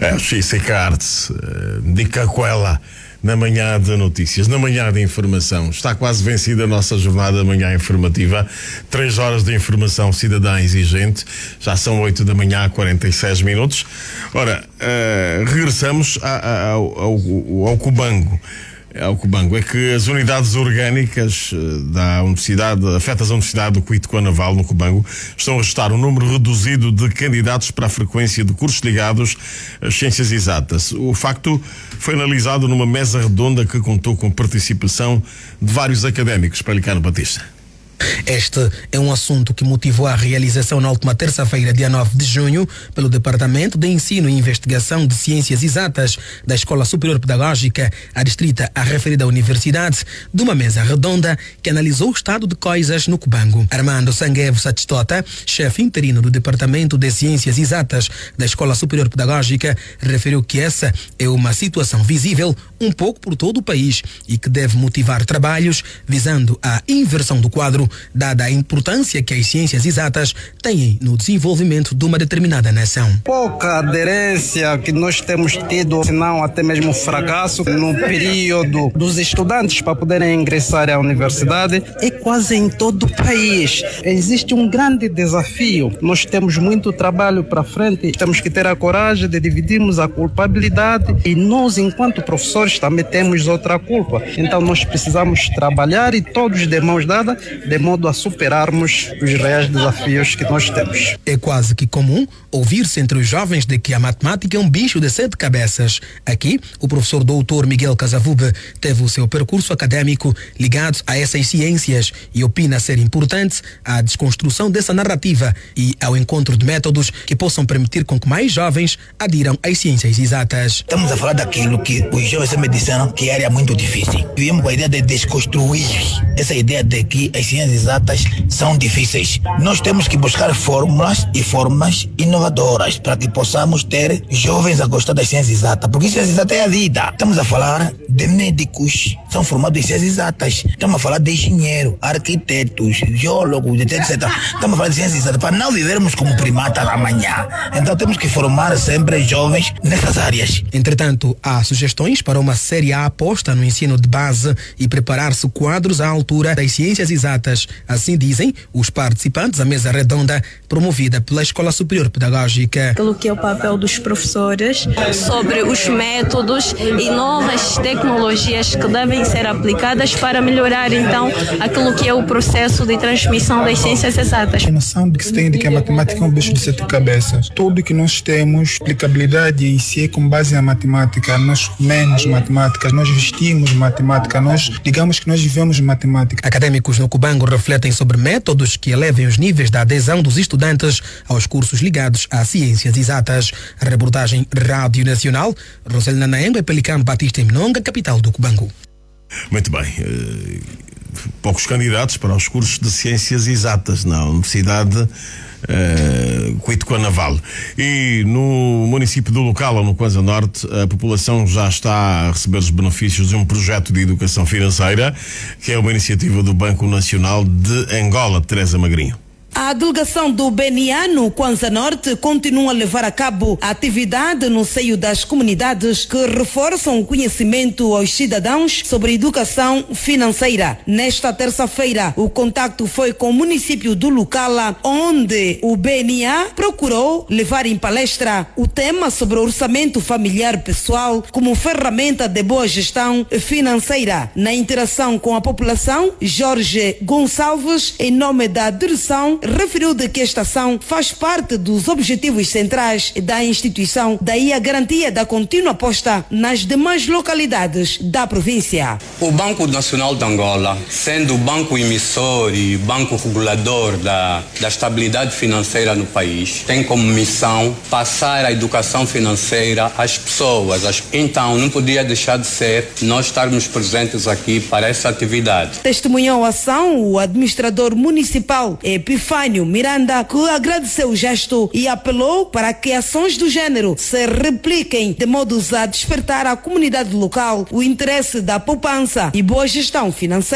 o Xissi Cartes, de Cacuela, na manhã de notícias, na manhã de informação. Está quase vencida a nossa jornada da manhã informativa. 3 horas de informação cidadã exigente. Já são 8 da manhã, 46 minutos. Ora, regressamos ao Cubango. Ao Cubango. É que as unidades orgânicas da Universidade, afetas à Universidade do Cuito Naval, no Cubango, estão a registrar um número reduzido de candidatos para a frequência de cursos ligados às ciências exatas. O facto foi analisado numa mesa redonda que contou com participação de vários académicos. Pelicano Batista. Este é um assunto que motivou a realização na última terça-feira, dia 9 de junho, pelo Departamento de Ensino e Investigação de Ciências Exatas da Escola Superior Pedagógica, adstrita à referida universidade, de uma mesa redonda que analisou o estado de coisas no Cubango. Armando Sanguevo Satistota, chefe interino do Departamento de Ciências Exatas da Escola Superior Pedagógica, referiu que essa é uma situação visível um pouco por todo o país e que deve motivar trabalhos visando a inversão do quadro, dada a importância que as ciências exatas têm no desenvolvimento de uma determinada nação. Pouca aderência que nós temos tido, se não até mesmo fracasso no período dos estudantes para poderem ingressar à universidade, é quase em todo o país. Existe um grande desafio. Nós temos muito trabalho para frente, temos que ter a coragem de dividirmos a culpabilidade e nós, enquanto professores, também temos outra culpa. Então nós precisamos trabalhar e todos de mãos dadas, de modo a superarmos os reais desafios que nós temos. É quase que comum ouvir-se entre os jovens de que a matemática é um bicho de 7 cabeças. Aqui, o professor doutor Miguel Casavube teve o seu percurso académico ligado a essas ciências e opina ser importante a desconstrução dessa narrativa e ao encontro de métodos que possam permitir com que mais jovens adiram às ciências exatas. Estamos a falar daquilo que os jovens me disseram que é área muito difícil. Viemos com a ideia de desconstruir essa ideia de que as ciências exatas são difíceis. Nós temos que buscar fórmulas e formas inovadoras para que possamos ter jovens a gostar das ciências exatas, porque ciências exatas é a vida. Estamos a falar de médicos, são formados em ciências exatas. Estamos a falar de engenheiros, arquitetos, geólogos, etc. Estamos a falar de ciências exatas para não vivermos como primatas amanhã. Então temos que formar sempre jovens nessas áreas. Entretanto, há sugestões para uma séria aposta no ensino de base e preparar-se quadros à altura das ciências exatas. Assim dizem os participantes da mesa redonda promovida pela Escola Superior Pedagógica. Aquilo que é o papel dos professores sobre os métodos e novas tecnologias que devem ser aplicadas para melhorar então aquilo que é o processo de transmissão das ciências exatas. A noção de que se tem de que a matemática é um bicho de 7 cabeças. Tudo que nós temos, aplicabilidade em si é com base na matemática. Nós comemos matemática, nós vestimos matemática, nós digamos que nós vivemos matemática. Académicos no Cubango refletem sobre métodos que elevem os níveis da adesão dos estudantes aos cursos ligados a ciências exatas. A reportagem Rádio Nacional, Roselina Naengo e Pelicano Batista em Mnonga, capital do Cubango. Muito bem. Poucos candidatos para os cursos de ciências exatas na Universidade Cuito Naval. E no município do local, ou no Kwanza Norte, a população já está a receber os benefícios de um projeto de educação financeira, que é uma iniciativa do Banco Nacional de Angola, Teresa Magrinho. A delegação do BNA no Kwanza Norte continua a levar a cabo a atividade no seio das comunidades que reforçam o conhecimento aos cidadãos sobre educação financeira. Nesta terça-feira, o contacto foi com o município do Lucala, onde o BNA procurou levar em palestra o tema sobre o orçamento familiar pessoal como ferramenta de boa gestão financeira. Na interação com a população, Jorge Gonçalves, em nome da direção, referiu de que esta ação faz parte dos objetivos centrais da instituição, daí a garantia da contínua aposta nas demais localidades da província. O Banco Nacional de Angola, sendo o banco emissor e banco regulador da estabilidade financeira no país, tem como missão passar a educação financeira às pessoas. Então, não podia deixar de ser nós estarmos presentes aqui para essa atividade. Testemunhou a ação o administrador municipal Epifânio Miranda, que agradeceu o gesto e apelou para que ações do género se repliquem de modo a despertar à comunidade local o interesse da poupança e boa gestão financeira.